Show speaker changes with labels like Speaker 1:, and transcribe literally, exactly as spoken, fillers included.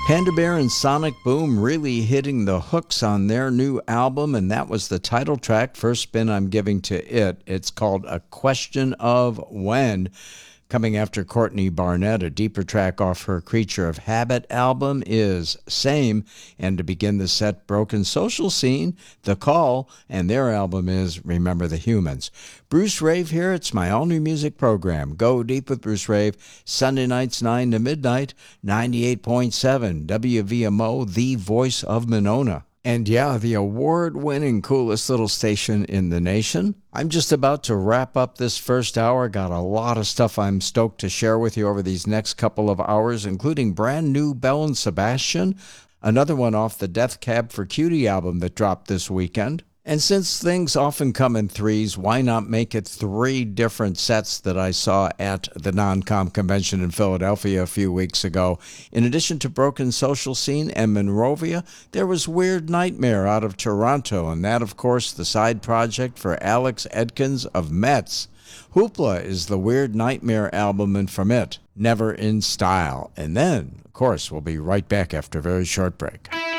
Speaker 1: Panda Bear and Sonic Boom really hitting the hooks on their new album, and that was the title track, first spin I'm giving to it. It's called A Question of When. Coming after Courtney Barnett, a deeper track off her Creature of Habit album is Same. And to begin the set, Broken Social Scene, The Call, and their album is Remember the Humans. Bruce Rave here. It's my all-new music program. Go Deep with Bruce Rave, Sunday nights nine to midnight, ninety-eight point seven W V M O, the voice of Monona. And yeah, the award-winning coolest little station in the nation. I'm just about to wrap up this first hour. Got a lot of stuff I'm stoked to share with you over these next couple of hours, including brand new Belle and Sebastian, another one off the Death Cab for Cutie album that dropped this weekend. And since things often come in threes, why not make it three different sets that I saw at the Non-Com convention in Philadelphia a few weeks ago? In addition to Broken Social Scene and Monrovia, there was Weird Nightmare out of Toronto, and that, of course, the side project for Alex Edkins of Metz. Hoopla is the Weird Nightmare album, and from it, Never in Style. And then, of course, we'll be right back after a very short break.